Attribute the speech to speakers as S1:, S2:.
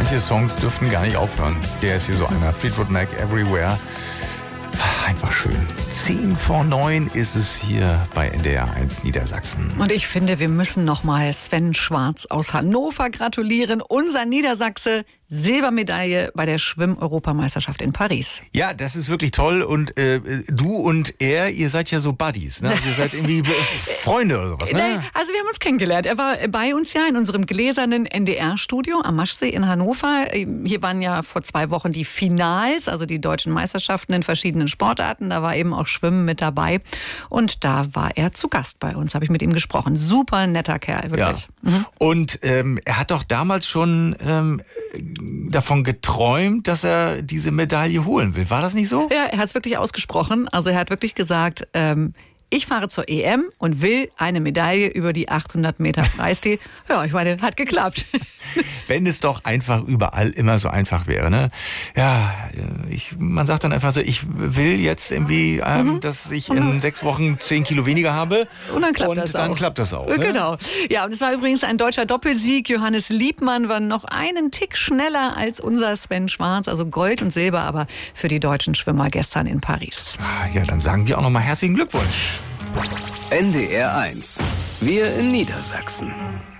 S1: manche Songs dürften gar nicht aufhören. Der ist hier so einer. Fleetwood Mac, Everywhere. Einfach schön. 8:50 ist es hier bei NDR 1 Niedersachsen.
S2: Und ich finde, wir müssen nochmal Sven Schwarz aus Hannover gratulieren. Unser Niedersachse, Silbermedaille bei der Schwimm-Europameisterschaft in Paris.
S1: Ja, das ist wirklich toll. Und du und er, ihr seid ja so Buddies, ne? Also ihr seid irgendwie Freunde oder sowas, ne?
S2: Also wir haben uns kennengelernt. Er war bei uns ja in unserem gläsernen NDR-Studio am Maschsee in Hannover. Hier waren ja vor 2 Wochen die Finals, also die deutschen Meisterschaften in verschiedenen Sportarten. Da war eben auch Schwimmen mit dabei. Und da war er zu Gast bei uns, habe ich mit ihm gesprochen. Super netter Kerl, wirklich.
S1: Ja. Und er hat doch damals schon davon geträumt, dass er diese Medaille holen will. War das nicht so?
S2: Ja, er hat es wirklich ausgesprochen. Also er hat wirklich gesagt, ich fahre zur EM und will eine Medaille über die 800 Meter Freistil. Ja, ich meine, hat geklappt.
S1: Wenn es doch einfach überall immer so einfach wäre, ne? Ja, man sagt dann einfach so, ich will jetzt irgendwie, dass ich in 6 Wochen 10 Kilo weniger habe.
S2: Und dann klappt das auch.
S1: Ne?
S2: Genau. Ja, und es war übrigens ein deutscher Doppelsieg. Johannes Liebmann war noch einen Tick schneller als unser Sven Schwarz. Also Gold und Silber, aber für die deutschen Schwimmer gestern in Paris.
S1: Ja, dann sagen wir auch nochmal herzlichen Glückwunsch.
S3: NDR 1. Wir in Niedersachsen.